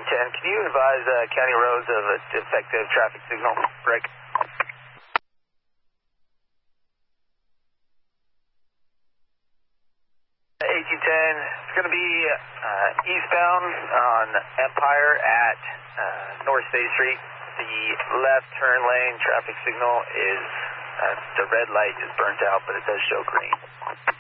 can you advise County Roads of a defective traffic signal? Break. 1810, it's going to be eastbound on Empire at North State Street. The left turn lane traffic signal is, the red light is burnt out, but it does show green.